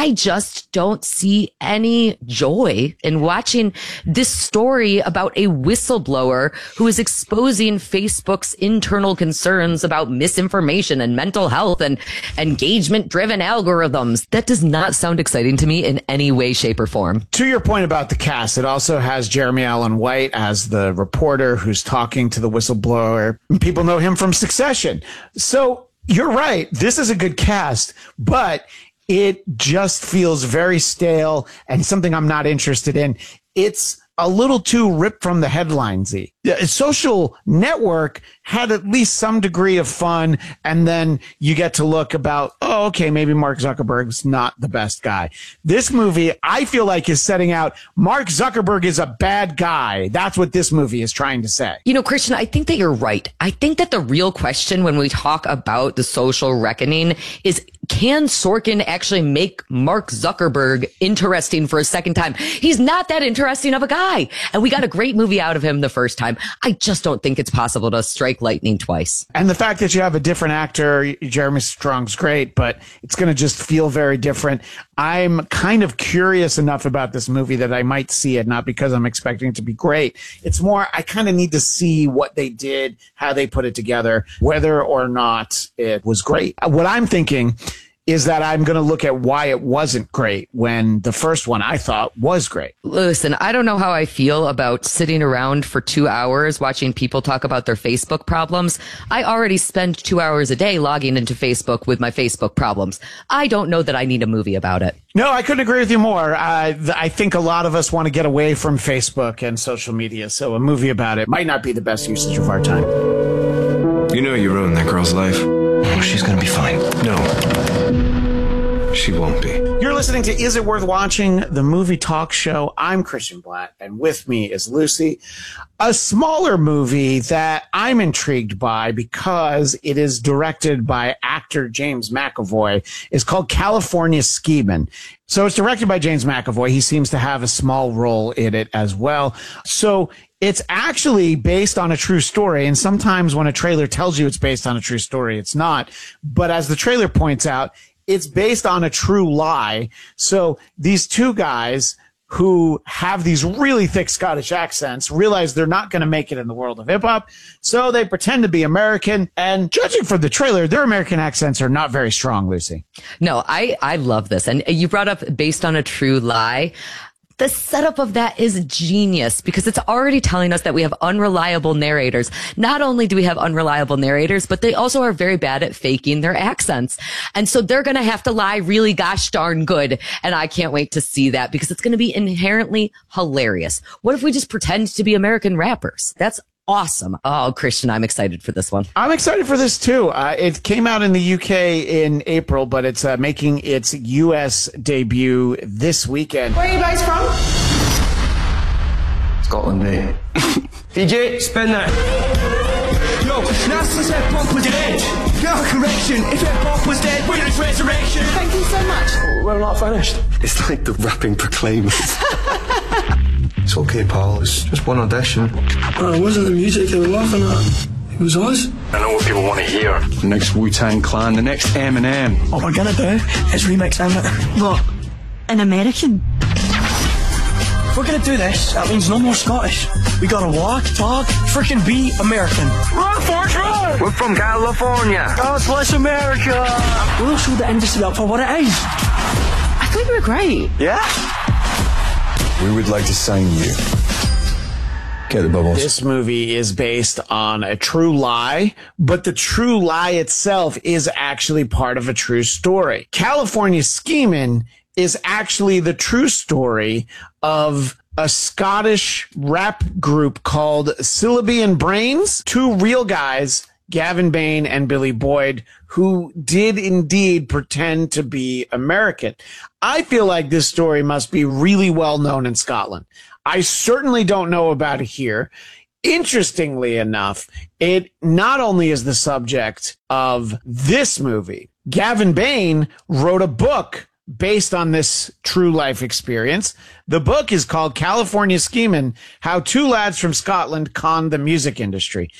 I just don't see any joy in watching this story about a whistleblower who is exposing Facebook's internal concerns about misinformation and mental health and engagement-driven algorithms. That does not sound exciting to me in any way, shape, or form. To your point about the cast, it also has Jeremy Allen White as the reporter who's talking to the whistleblower. People know him from Succession. So you're right. This is a good cast, but it just feels very stale and something I'm not interested in. It's a little too ripped from the headlinesy. Social Network had at least some degree of fun, and then you get to look about, oh, okay, maybe Mark Zuckerberg's not the best guy. This movie, I feel like, is setting out Mark Zuckerberg is a bad guy. That's what this movie is trying to say. You know, Christian, I think that you're right. I think that the real question when we talk about the social reckoning is, can Sorkin actually make Mark Zuckerberg interesting for a second time? He's not that interesting of a guy. And we got a great movie out of him the first time. I just don't think it's possible to strike lightning twice. And the fact that you have a different actor, Jeremy Strong's great, but it's going to just feel very different. I'm kind of curious enough about this movie that I might see it, not because I'm expecting it to be great. It's more, I kind of need to see what they did, how they put it together, whether or not it was great. What I'm thinking is that I'm going to look at why it wasn't great when the first one I thought was great. Listen, I don't know how I feel about sitting around for 2 hours watching people talk about their Facebook problems. I already spend 2 hours a day logging into Facebook with my Facebook problems. I don't know that I need a movie about it. No, I couldn't agree with you more. I think a lot of us want to get away from Facebook and social media, so a movie about it might not be the best usage of our time. You know you ruined that girl's life. Oh, she's going to be fine. No. She won't be. You're listening to Is It Worth Watching, the movie talk show. I'm Christian Blatt, and with me is Lucy. A smaller movie that I'm intrigued by because it is directed by actor James McAvoy is called California Schemin'. So it's directed by James McAvoy. He seems to have a small role in it as well. So it's actually based on a true story. And sometimes when a trailer tells you it's based on a true story, it's not. But as the trailer points out, it's based on a true lie. So these two guys who have these really thick Scottish accents realize they're not going to make it in the world of hip hop. So they pretend to be American. And judging from the trailer, their American accents are not very strong, Lucy. No, I love this. And you brought up based on a true lie. The setup of that is genius because it's already telling us that we have unreliable narrators. Not only do we have unreliable narrators, but they also are very bad at faking their accents. And so they're going to have to lie really gosh darn good. And I can't wait to see that because it's going to be inherently hilarious. What if we just pretend to be American rappers? That's awesome. Oh, Christian, I'm excited for this one. I'm excited for this too. It came out in the UK in April, but it's making its US debut this weekend. Where are you guys from? Scotland, eh? DJ, spin that. Yo, NASA said pop was dead. No, correction. If it pop was dead, we're in resurrection. Thank you so much. We're not finished. It's like the rapping Proclaimers. It's okay, pal. It's just one audition. It wasn't the music they were laughing at. It was us. I know what people want to hear. The next Wu-Tang Clan, the next Eminem. What we're gonna do is remix Eminem. What? An American? If we're gonna do this, that means no more Scottish. We gotta walk, talk, freaking be American. Run for it! We're from California. God bless America! We'll show the industry up for what it is. I thought you were great. Yeah? We would like to sign you. Get the bubbles. This movie is based on a true lie, but the true lie itself is actually part of a true story. California Schemin' is actually the true story of a Scottish rap group called Syllabi and Brains. Two real guys, Gavin Bain and Billy Boyd, who did indeed pretend to be American. I feel like this story must be really well known in Scotland. I certainly don't know about it here. Interestingly enough, it not only is the subject of this movie, Gavin Bain wrote a book based on this true life experience. The book is called California Schemin', How Two Lads from Scotland Conned the Music Industry.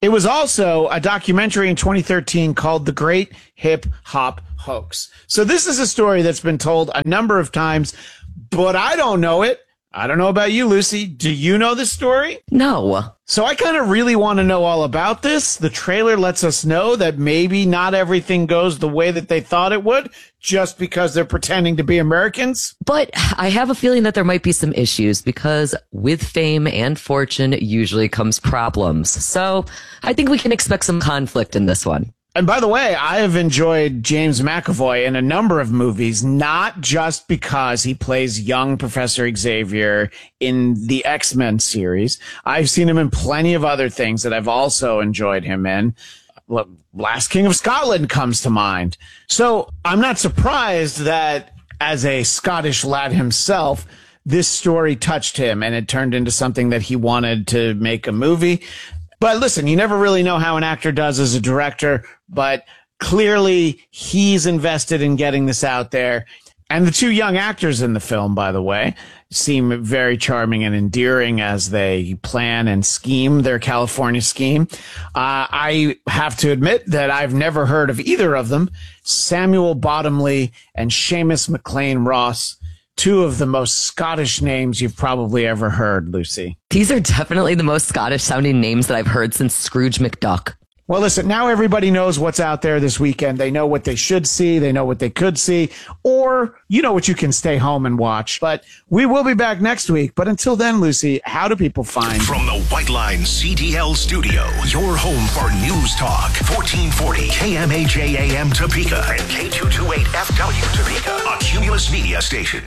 It was also a documentary in 2013 called The Great Hip Hop Hoax. So this is a story that's been told a number of times, but I don't know it. I don't know about you, Lucy. Do you know this story? No. So I kind of really want to know all about this. The trailer lets us know that maybe not everything goes the way that they thought it would just because they're pretending to be Americans. But I have a feeling that there might be some issues because with fame and fortune usually comes problems. So I think we can expect some conflict in this one. And by the way, I have enjoyed James McAvoy in a number of movies, not just because he plays young Professor Xavier in the X-Men series. I've seen him in plenty of other things that I've also enjoyed him in. Last King of Scotland comes to mind. So I'm not surprised that as a Scottish lad himself, this story touched him and it turned into something that he wanted to make a movie. But listen, you never really know how an actor does as a director, but clearly he's invested in getting this out there. And the two young actors in the film, by the way, seem very charming and endearing as they plan and scheme their California scheme. I have to admit that I've never heard of either of them. Samuel Bottomley and Seamus McLean Ross. Two of the most Scottish names you've probably ever heard, Lucy. These are definitely the most Scottish sounding names that I've heard since Scrooge McDuck. Well, listen, now everybody knows what's out there this weekend. They know what they should see. They know what they could see. Or you know what you can stay home and watch. But we will be back next week. But until then, Lucy, how do people find... From the White Line CDL studio, your home for News Talk, 1440 KMAJ AM Topeka and K228FW Topeka, a Cumulus Media station.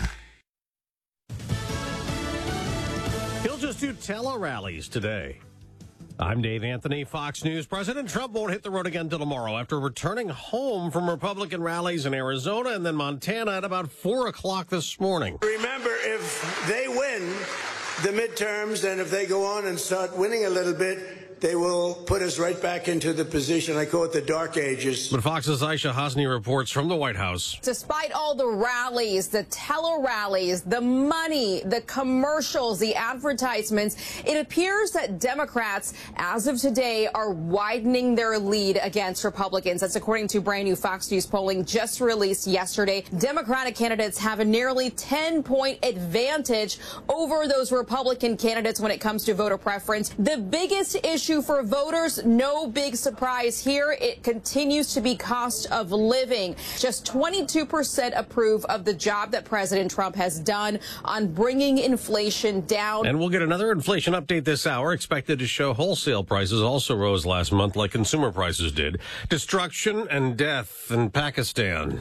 He'll just do tele-rallies today. I'm Dave Anthony, Fox News. President Trump won't hit the road again till tomorrow after returning home from Republican rallies in Arizona and then Montana at about 4 o'clock this morning. Remember, if they win the midterms and if they go on and start winning a little bit, they will put us right back into the position. I call it the dark ages. But Fox's Aisha Hosni reports from the White House. Despite all the rallies, the tele-rallies, the money, the commercials, the advertisements, it appears that Democrats, as of today, are widening their lead against Republicans. That's according to brand new Fox News polling just released yesterday. Democratic candidates have a nearly 10-point advantage over those Republican candidates when it comes to voter preference. The biggest issue for voters, no big surprise here. It continues to be cost of living. Just 22% approve of the job that President Trump has done on bringing inflation down. And we'll get another inflation update this hour, expected to show wholesale prices also rose last month like consumer prices did. Destruction and death in Pakistan.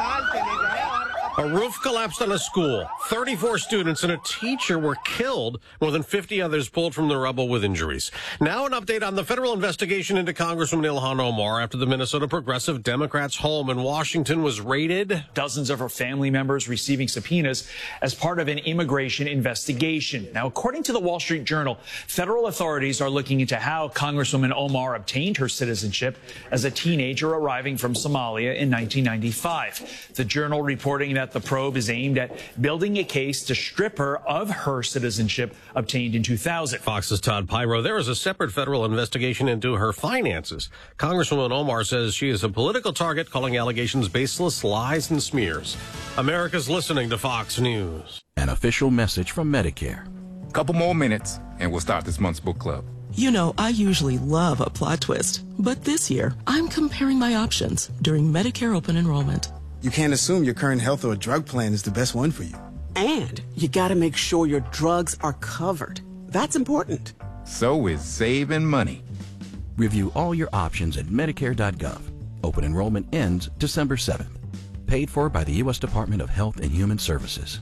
A roof collapsed on a school. 34 students and a teacher were killed. More than 50 others pulled from the rubble with injuries. Now an update on the federal investigation into Congresswoman Ilhan Omar after the Minnesota Progressive Democrats' home in Washington was raided. Dozens of her family members receiving subpoenas as part of an immigration investigation. Now, according to the Wall Street Journal, federal authorities are looking into how Congresswoman Omar obtained her citizenship as a teenager arriving from Somalia in 1995. The Journal reporting that the probe is aimed at building a case to strip her of her citizenship obtained in 2000. Fox's Todd Pyro. There is a separate federal investigation into her finances. Congresswoman Omar says she is a political target, calling allegations baseless lies and smears. America's listening to Fox News. An official message from Medicare. Couple more minutes and we'll start this month's book club. You know, I usually love a plot twist, but this year I'm comparing my options during Medicare open enrollment. You can't assume your current health or drug plan is the best one for you. And you got to make sure your drugs are covered. That's important. So is saving money. Review all your options at Medicare.gov. Open enrollment ends December 7th. Paid for by the U.S. Department of Health and Human Services.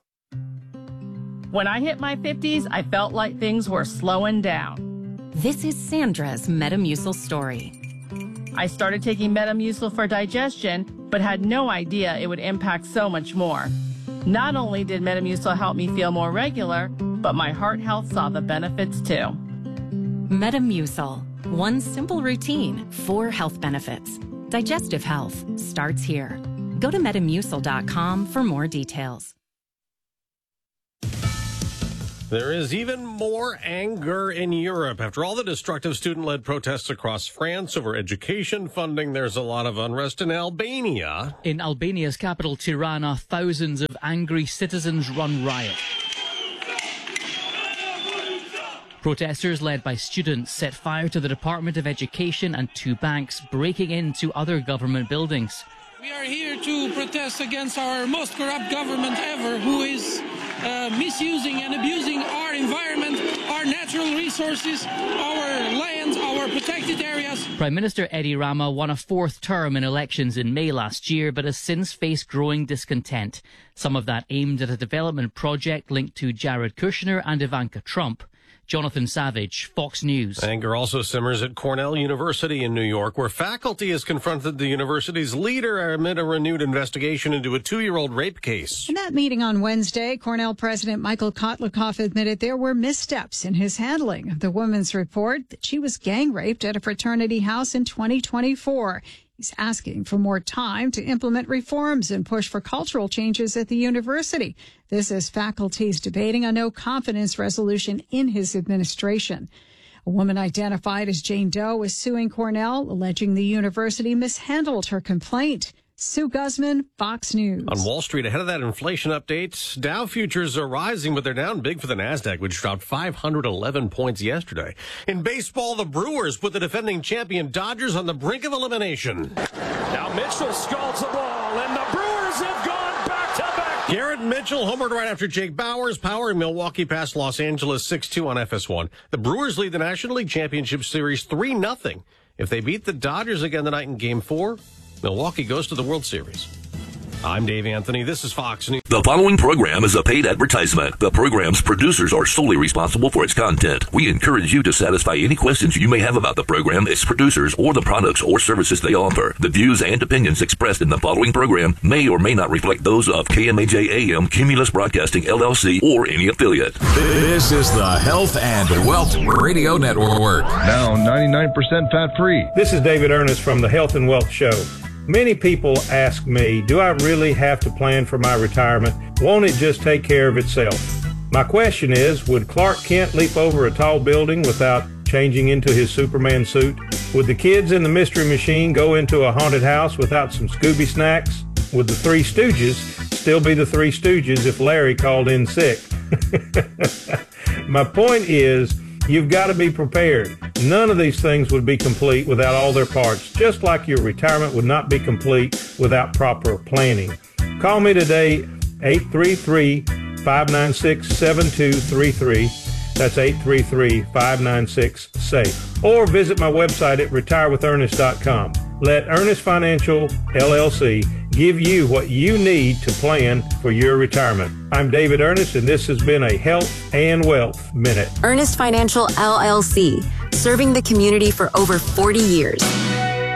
When I hit my 50s, I felt like things were slowing down. This is Sandra's Metamucil story. I started taking Metamucil for digestion, but had no idea it would impact so much more. Not only did Metamucil help me feel more regular, but my heart health saw the benefits too. Metamucil, one simple routine, 4 health benefits. Digestive health starts here. Go to Metamucil.com for more details. There is even more anger in Europe. After all the destructive student-led protests across France over education funding, there's a lot of unrest in Albania. In Albania's capital, Tirana, thousands of angry citizens run riot. Protesters led by students set fire to the Department of Education and 2 banks, breaking into other government buildings. We are here to protest against our most corrupt government ever, who is misusing and abusing our environment, our natural resources, our lands, our protected areas. Prime Minister Edi Rama won a 4th term in elections in May last year, but has since faced growing discontent. Some of that aimed at a development project linked to Jared Kushner and Ivanka Trump. Jonathan Savage, Fox News. Anger also simmers at Cornell University in New York, where faculty has confronted the university's leader amid a renewed investigation into a 2-year-old rape case. In that meeting on Wednesday, Cornell President Michael Kotlikoff admitted there were missteps in his handling of the woman's report that she was gang raped at a fraternity house in 2024. He's asking for more time to implement reforms and push for cultural changes at the university. This as faculty's debating a no-confidence resolution in his administration. A woman identified as Jane Doe is suing Cornell, alleging the university mishandled her complaint. Sue Guzman, Fox News. On Wall Street, ahead of that inflation update, Dow futures are rising, but they're down big for the NASDAQ, which dropped 511 points yesterday. In baseball, the Brewers put the defending champion Dodgers on the brink of elimination. Now Mitchell scalds the ball, and the Brewers have gone back-to-back. Garrett Mitchell homered right after Jake Bauers. Power in Milwaukee past Los Angeles 6-2 on FS1. The Brewers lead the National League Championship Series 3-0. If they beat the Dodgers again tonight in Game 4, Milwaukee goes to the World Series. I'm Dave Anthony. This is Fox News. The following program is a paid advertisement. The program's producers are solely responsible for its content. We encourage you to satisfy any questions you may have about the program, its producers, or the products or services they offer. The views and opinions expressed in the following program may or may not reflect those of KMAJ AM, Cumulus Broadcasting, LLC, or any affiliate. This is the Health and Wealth Radio Network. Now 99% fat-free. This is David Ernest from the Health and Wealth Show. Many people ask me, do I really have to plan for my retirement? Won't it just take care of itself? My question is, would Clark Kent leap over a tall building without changing into his Superman suit? Would the kids in the Mystery Machine go into a haunted house without some Scooby snacks? Would the Three Stooges still be the Three Stooges if Larry called in sick? My point is, you've got to be prepared. None of these things would be complete without all their parts, just like your retirement would not be complete without proper planning. Call me today, 833-596-7233. That's 833-596-SAFE. Or visit my website at retirewithernest.com. Let Ernest Financial, LLC, give you what you need to plan for your retirement. I'm David Ernest, and this has been a Health and Wealth Minute. Ernest Financial, LLC, serving the community for over 40 years.